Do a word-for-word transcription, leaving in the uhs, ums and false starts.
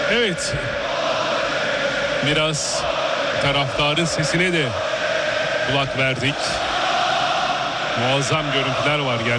Evet. Biraz taraftarın sesine de kulak verdik. Muazzam görüntüler var.